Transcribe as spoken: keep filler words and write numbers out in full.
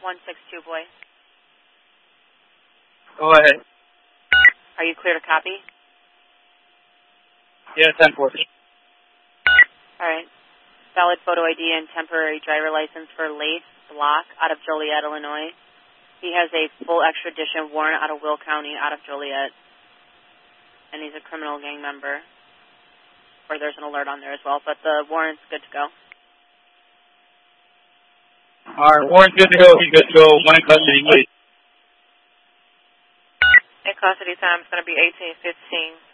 one six two, boy. Go ahead. Are you clear to copy? Yeah, ten four. All right. Valid photo I D and temporary driver license for Lace Block out of Joliet, Illinois. He has a full extradition warrant out of Will County, out of Joliet. And he's a criminal gang member. Or there's an alert on there as well, but the warrant's good to go. All right, warrant's good to go. He's good to go. When in custody, please. In custody time is going to be eighteen fifteen.